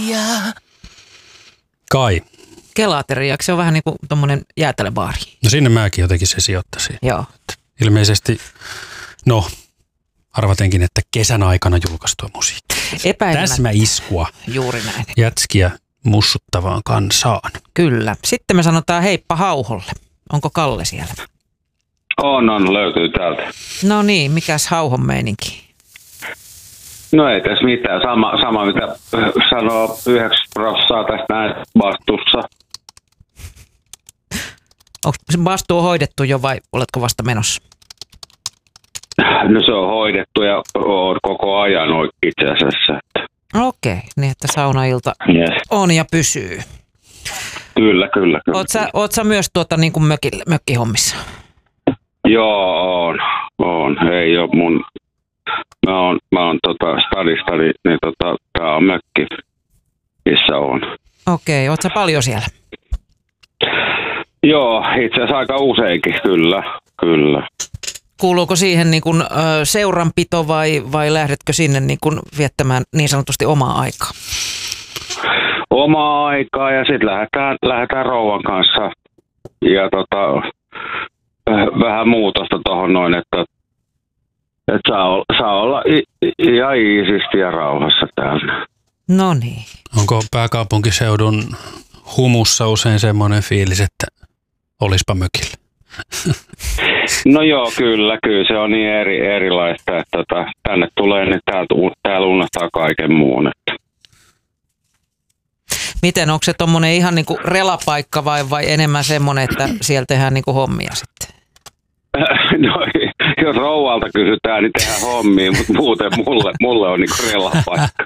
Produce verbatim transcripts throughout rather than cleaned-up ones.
Kai. Kelateriaksi, se on vähän niin kuin tommonen jäätelöbaari. No sinne mäkin jotenkin se sijoittaisin. Joo. Ilmeisesti, no arvatenkin, että kesän aikana julkaistua musiikkia. Epäilemättä. Täsmäiskua. Juuri näin. Jätskiä mussuttavaan kansaan. Kyllä. Sitten me sanotaan heippa Hauholle. Onko Kalle siellä? On, on, löytyy täältä. No niin, mikäs Hauhon meininki? No ei tässä mitään. Sama, sama mitä sanoo yhdeksänkymmentä prosenttia tästä näin vastuussa. Onko se vastuu hoidettu jo vai oletko vasta menossa? No se on hoidettu ja on koko ajan itse asiassa. Okei, okay, niin että saunailta yes. on ja pysyy. Kyllä, kyllä. kyllä. Oot sä, oot sä myös tuota, niin kuin mökillä, mökkihommissa? Joo, on. on. Ei ole mun... Mä oon, mä oon tota stadista, niin, niin tota, tää on mökki, missä on. Okei, okay, oot sä paljon siellä? Joo, itse asiassa aika useinkin, kyllä, kyllä. Kuuluuko siihen niin kuin, ö, seuranpito vai, vai lähdetkö sinne niin kuin viettämään niin sanotusti omaa aikaa? Omaa aikaa ja sitten lähdetään, lähdetään rouvan kanssa ja tota, vähän muutosta tuohon noin, että, että saa, olla, saa olla ihan iisisti ja rauhassa täällä. No niin. Onko pääkaupunkiseudun humussa usein semmoinen fiilis, että olispa mökillä? No joo, kyllä, kyllä se on niin eri, erilaista, että tota, tänne tulee, niin täältä, täällä unohtaa kaiken muun. Että. Miten, onko se tommonen ihan niinku relapaikka vai, vai enemmän semmoinen, että siellä tehdään niinku hommia sitten? No, jos rouvalta kysytään, niin tehdään hommia, mutta muuten mulle, mulle on niinku relapaikka.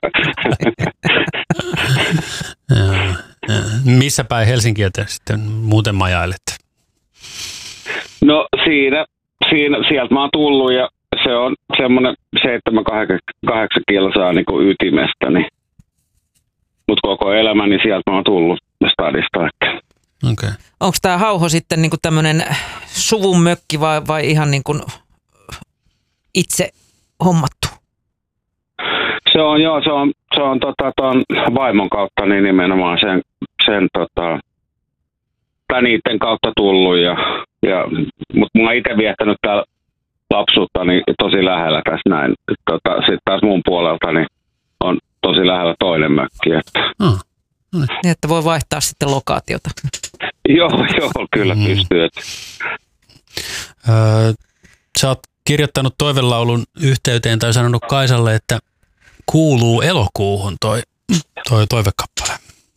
Missä päin Helsinkiä te sitten muuten majailette? No siinä, siinä, sieltä mä oon tullut ja se on semmoinen seitsemän kahdeksan kilsaa niin kuin ytimestä, niin. Mutta koko elämäni sieltä mä oon tullut stadista. Okay. Onko tämä Hauho sitten niinku tämmöinen suvun mökki vai, vai ihan niinku itse hommattu? Se on joo, se on, se on tota, ton vaimon kautta niin nimenomaan sen, sen tota, tai niiden kautta tullut. Ja, ja, mutta mä oon itse viettänyt täällä lapsuutta niin tosi lähellä tässä näin. Tota, sitten taas mun puolelta niin on tosi lähellä toinen mökki. Että. Oh. Niin, että voi vaihtaa sitten lokaatiota. Joo, joo, kyllä mm. pystyy. Että. Öö, sä oot kirjoittanut toivelaulun yhteyteen tai sanonut Kaisalle, että kuuluu elokuuhun toi, toi toivekappale.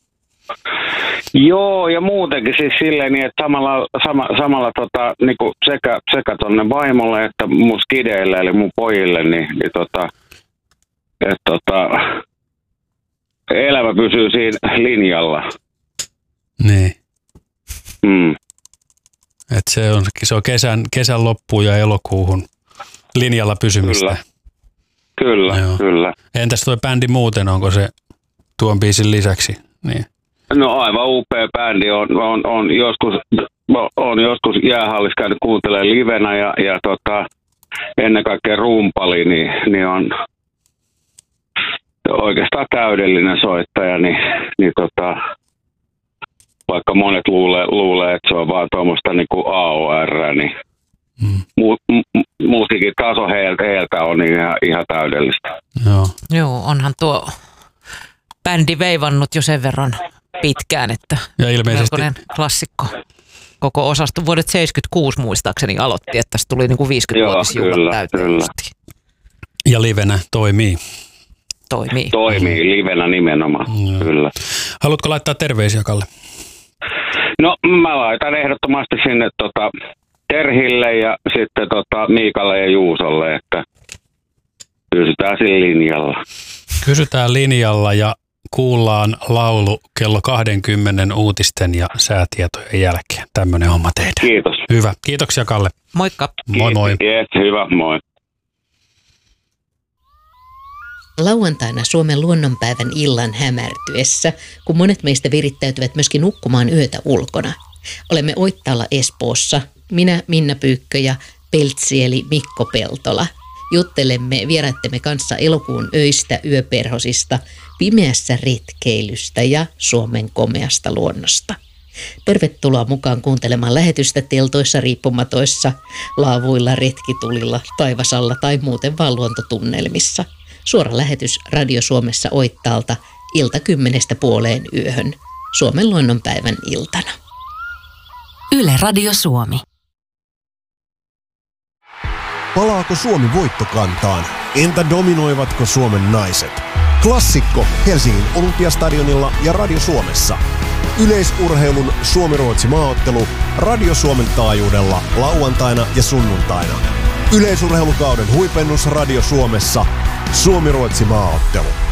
Joo, ja muutenkin siis silleen niin, että samalla, sama, samalla tota, niin kuin sekä, sekä tonne vaimolle että mun skideille, eli mun pojille, niin, niin tota, että tota, elämä pysyy siinä linjalla. Niin. Mm. Että se on, se on kesän, kesän loppuun ja elokuuhun linjalla pysymistä. Kyllä, kyllä. Joo. kyllä. Entäs tuo bändi muuten, onko se tuon biisin lisäksi? Niin. No aivan upea bändi. On, on, on, joskus, on joskus jäähallissa käynyt kuuntelemaan livenä ja, ja tota, ennen kaikkea rumpali, niin, niin on oikeastaan täydellinen soittaja. Niin, niin tota, vaikka monet luulee, luulee, että se on vaan tuommoista niin kuin A O R, niin mm. mu, mu, musiikin taso heiltä, heiltä on niin ihan, ihan täydellistä. Joo. Joo, onhan tuo bändi veivannut jo sen verran pitkään, että ja ilmeisesti klassikko. Koko osasto vuodet seitsemänkymmentäkuusi muistaakseni aloitti, että tässä tuli niin kuin viisikymmenvuotisjuhlat täyteen. Ja livenä toimii. Toimii. Toimii, mm. livenä nimenomaan, mm. kyllä. Haluatko laittaa terveisiä, Kalle? No mä laitan ehdottomasti sinne tota, Terhille ja sitten tota, Miikalle ja Juusolle, että pysytään siinä linjalla. Kysytään linjalla ja kuullaan laulu kello kaksikymmentä uutisten ja säätietojen jälkeen. Tämmöinen homma tehdään. Kiitos. Hyvä. Kiitoksia, Kalle. Moikka. Moi moi. Yes, hyvä, moi. Lauantaina Suomen luonnonpäivän illan hämärtyessä, kun monet meistä virittäytyvät myöskin nukkumaan yötä ulkona. Olemme Oittaalla Espoossa, minä Minna Pyykkö ja Peltsi eli Mikko Peltola. Juttelemme vieraittemme kanssa elokuun öistä, yöperhosista, pimeässä retkeilystä ja Suomen komeasta luonnosta. Tervetuloa mukaan kuuntelemaan lähetystä teltoissa, riippumatoissa, laavuilla, retkitulilla, taivasalla tai muuten vaan luontotunnelmissa. Suora lähetys Radio Suomessa Oittaalta ilta kymmenestä puoleen yöhön Suomen luonnonpäivän iltana. Yle Radio Suomi. Palaako Suomi voittokantaan? Entä dominoivatko Suomen naiset? Klassikko Helsingin Olympiastadionilla ja Radio Suomessa. Yleisurheilun Suomi-Ruotsi maaottelu Radio Suomen taajuudella lauantaina ja sunnuntaina. Yleisurheilukauden huipennus Radio Suomessa. Suomi-Ruotsi maaottelu.